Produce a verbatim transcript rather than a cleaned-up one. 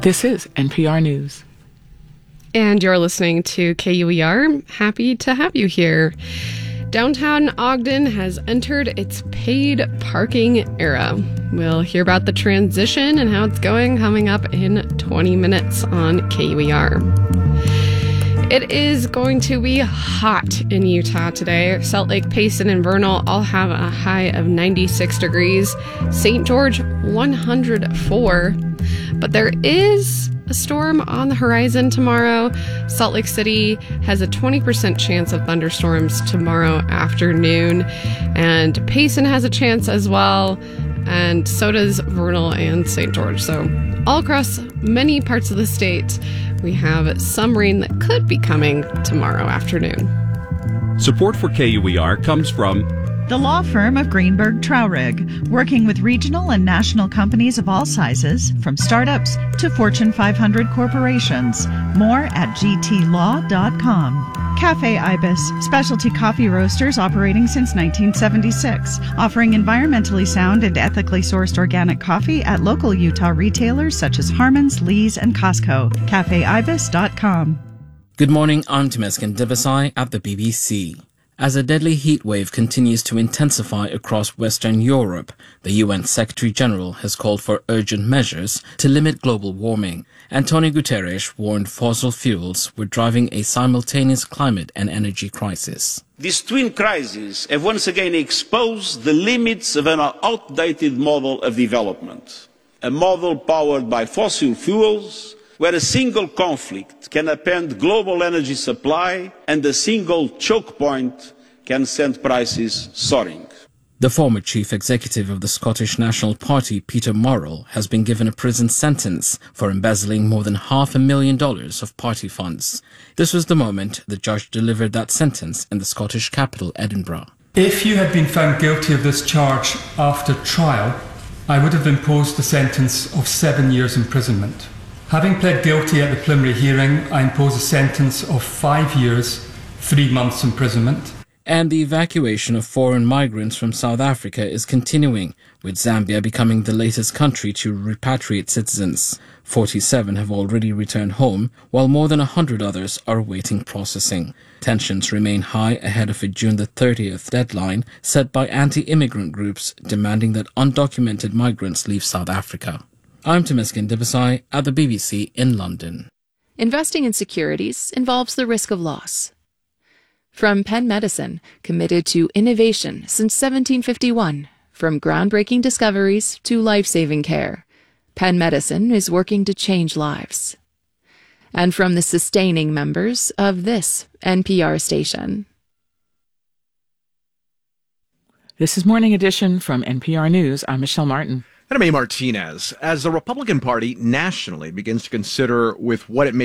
This is N P R News. And you're listening to K U E R. Happy to have you here. Downtown Ogden has entered its paid parking era. We'll hear about the transition and how it's going coming up in twenty minutes on K U E R. It is going to be hot in Utah today. Salt Lake, Payson, and Vernal all have a high of ninety-six degrees. Saint George, one hundred four. But there is a storm on the horizon tomorrow. Salt Lake City has a twenty percent chance of thunderstorms tomorrow afternoon. And Payson has a chance as well. And so does Vernal and Saint George. So all across many parts of the state, we have some rain that could be coming tomorrow afternoon. Support for K U E R comes from the law firm of Greenberg Traurig, working with regional and national companies of all sizes, from startups to Fortune five hundred corporations. More at G T law dot com. Cafe Ibis, specialty coffee roasters operating since nineteen seventy-six, offering environmentally sound and ethically sourced organic coffee at local Utah retailers such as Harmon's, Lee's, and Costco. cafe ibis dot com. Good morning, I'm Temesgen Devasai at the B B C. As a deadly heat wave continues to intensify across Western Europe, the U N Secretary-General has called for urgent measures to limit global warming. Antonio Guterres warned fossil fuels were driving a simultaneous climate and energy crisis. These twin crises have once again exposed the limits of an outdated model of development, a model powered by fossil fuels, where a single conflict can upend global energy supply and a single choke point can send prices soaring. The former chief executive of the Scottish National Party, Peter Murrell, has been given a prison sentence for embezzling more than half a million dollars of party funds. This was the moment the judge delivered that sentence in the Scottish capital, Edinburgh. If you had been found guilty of this charge after trial, I would have imposed the sentence of seven years imprisonment. Having pled guilty at the preliminary hearing, I impose a sentence of five years, three months imprisonment. And the evacuation of foreign migrants from South Africa is continuing, with Zambia becoming the latest country to repatriate citizens. forty-seven have already returned home, while more than one hundred others are awaiting processing. Tensions remain high ahead of a June the thirtieth deadline set by anti-immigrant groups demanding that undocumented migrants leave South Africa. I'm Temesgen Devasai at the B B C in London. Investing in securities involves the risk of loss. From Penn Medicine, committed to innovation since seventeen fifty-one, from groundbreaking discoveries to life-saving care, Penn Medicine is working to change lives. And from the sustaining members of this N P R station. This is Morning Edition from N P R News. I'm Michelle Martin. And I'm A. Martinez. As the Republican Party nationally begins to consider with what it may